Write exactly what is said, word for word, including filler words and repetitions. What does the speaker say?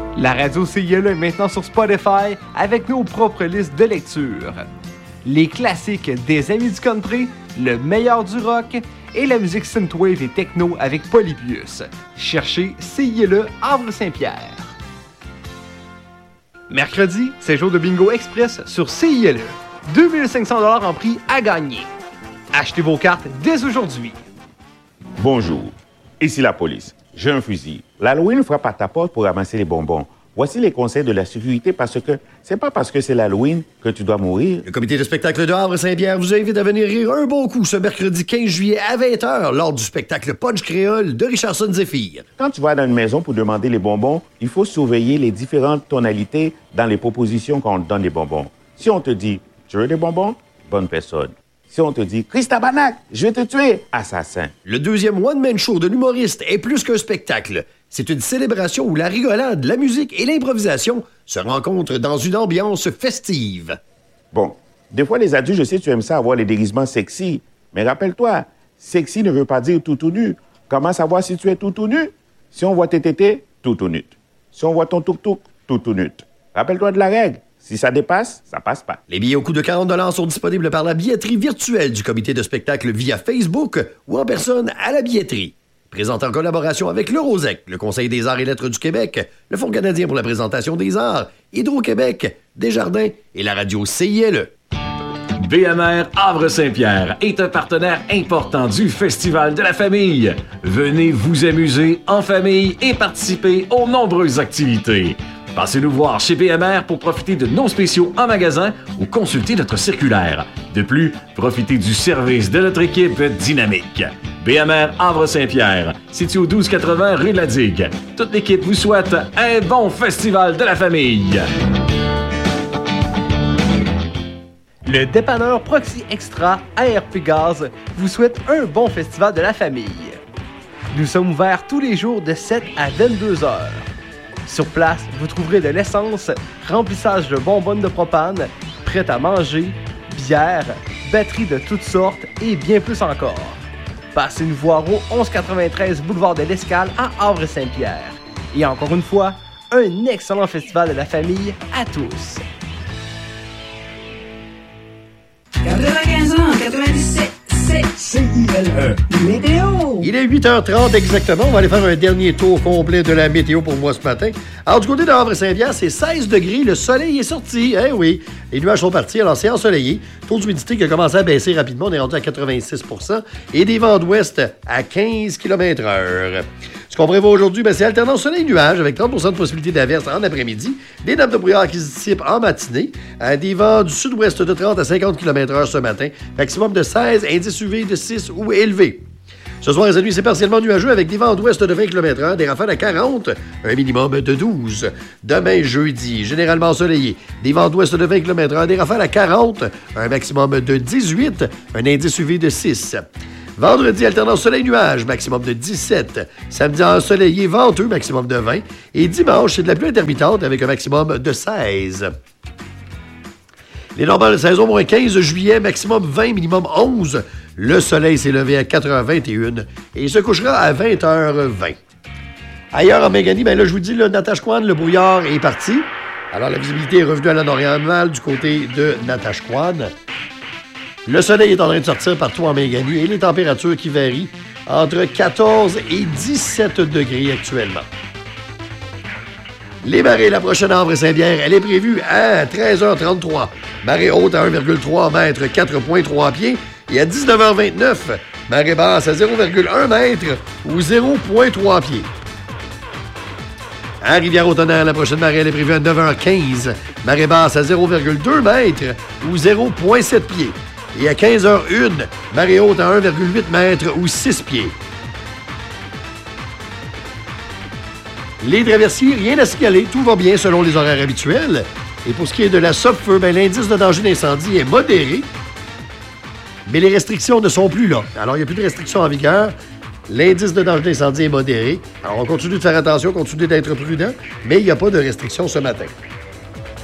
La radio C I L E est maintenant sur Spotify avec nos propres listes de lecture. Les classiques des amis du country, le meilleur du rock et la musique synthwave et techno avec Polybius. Cherchez C I L E Havre-Saint-Pierre. Mercredi, c'est jour de bingo express sur C I L E. deux mille cinq cents dollars en prix à gagner. Achetez vos cartes dès aujourd'hui. Bonjour, ici la police. J'ai un fusil. L'Halloween frappe à ta porte pour ramasser les bonbons. Voici les conseils de la sécurité parce que c'est pas parce que c'est l'Halloween que tu dois mourir. Le comité de spectacle de Havre-Saint-Pierre vous invite à venir rire un bon coup ce mercredi quinze juillet à vingt heures lors du spectacle Punch Créole de Richardson Zephyr. Quand tu vas dans une maison pour demander les bonbons, il faut surveiller les différentes tonalités dans les propositions quand on te donne les bonbons. Si on te dit « Tu veux des bonbons ?» Bonne personne. Si on te dit « Christabanac, je vais te tuer !» Assassin. Le deuxième one-man show de l'humoriste est plus qu'un spectacle. C'est une célébration où la rigolade, la musique et l'improvisation se rencontrent dans une ambiance festive. Bon, des fois les adultes, je sais tu aimes ça avoir les déguisements sexy, mais rappelle-toi, sexy ne veut pas dire tout tout nu. Comment savoir si tu es tout tout nu? Si on voit tes tétés, tout tout nu. Si on voit ton tuk-tuk, tout tout nu. Rappelle-toi de la règle. Si ça dépasse, ça passe pas. Les billets au coût de quarante dollars sont disponibles par la billetterie virtuelle du comité de spectacle via Facebook ou en personne à la billetterie. Présenté en collaboration avec le ROSEC, le Conseil des arts et lettres du Québec, le Fonds canadien pour la présentation des arts, Hydro-Québec, Desjardins et la radio C I L E. B M R Havre-Saint-Pierre est un partenaire important du Festival de la famille. Venez vous amuser en famille et participer aux nombreuses activités. Passez nous voir chez B M R pour profiter de nos spéciaux en magasin ou consulter notre circulaire. De plus, profitez du service de notre équipe dynamique. B M R Havre-Saint-Pierre, situé au douze quatre-vingts rue de la Digue. Toute l'équipe vous souhaite un bon festival de la famille. Le dépanneur Proxy Extra A R P Gaz vous souhaite un bon festival de la famille. Nous sommes ouverts tous les jours de sept à vingt-deux heures. Sur place, vous trouverez de l'essence, remplissage de bonbonnes de propane, prêt à manger, bière, batteries de toutes sortes et bien plus encore. Passez nous voir au onze quatre-vingt-treize boulevard de l'Escale à Havre-Saint-Pierre. Et encore une fois, un excellent festival de la famille à tous. quatre-vingt-quinze ans, quatre-vingt-dix-sept, c'est C I L E. Météo! Il est huit heures trente exactement. On va aller faire un dernier tour complet de la météo pour moi ce matin. Alors, du côté de Havre-Saint-Pierre, c'est seize degrés. Le soleil est sorti. Eh oui, les nuages sont partis. Alors, c'est ensoleillé. Taux d'humidité qui a commencé à baisser rapidement. On est rendu à quatre-vingt-six pour cent. Et des vents d'ouest à quinze kilomètres heure. Ce qu'on prévoit aujourd'hui, ben, c'est alternance soleil-nuage avec trente pour cent de possibilité d'averse en après-midi. Des nappes de brouillard qui se dissipent en matinée. Euh, des vents du sud-ouest de trente à cinquante kilomètres heure ce matin. Maximum de seize, indice U V de six ou élevé. Ce soir et cette nuit, c'est partiellement nuageux avec des vents d'ouest de vingt kilomètres heure, des rafales à quarante, un minimum de douze. Demain, jeudi, généralement ensoleillé, des vents d'ouest de vingt kilomètres heure, des rafales à quarante, un maximum de dix-huit, un indice U V de six. Vendredi, alternance soleil-nuage, maximum de dix-sept. Samedi, ensoleillé, venteux, maximum de vingt. Et dimanche, c'est de la pluie intermittente avec un maximum de seize. Les normales de saison, moins quinze juillet, maximum vingt, minimum onze. Le soleil s'est levé à quatre heures vingt et une et il se couchera à vingt heures vingt. Ailleurs en Méganie, ben là, je vous dis, le Natashquan, le brouillard est parti. Alors, la visibilité est revenue à la normale du côté de Natashquan. Le soleil est en train de sortir partout en Méganie et les températures qui varient entre quatorze et dix-sept degrés actuellement. Les marées, la prochaine à Havre-Saint-Pierre, elle est prévue à treize heures trente-trois. Marée haute à un virgule trois mètres, quatre virgule trois pieds. Et à dix-neuf heures vingt-neuf, marée basse à zéro virgule un mètre ou zéro virgule trois pieds. À Rivière-au-Tonnerre, la prochaine marée, elle est prévue à neuf heures quinze. Marée basse à zéro virgule deux mètres ou zéro virgule sept pieds. Et à quinze heures une, marée haute à un virgule huit mètres ou six pieds. Les traversiers, rien à signaler, tout va bien selon les horaires habituels. Et pour ce qui est de la Sopfeu, ben, l'indice de danger d'incendie est modéré, mais les restrictions ne sont plus là. Alors, il n'y a plus de restrictions en vigueur. L'indice de danger d'incendie est modéré. Alors, on continue de faire attention, on continue d'être prudent, mais il n'y a pas de restrictions ce matin.